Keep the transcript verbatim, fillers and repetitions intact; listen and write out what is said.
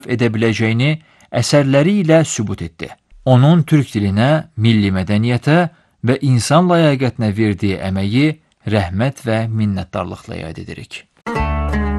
edə biləcəyini əsərləri ilə sübut etdi. Onun türk dilinə, milli mədəniyyətə və insan ləyaqətinə verdiyi əməyi rəhmət və minnətdarlıqla yad edirik.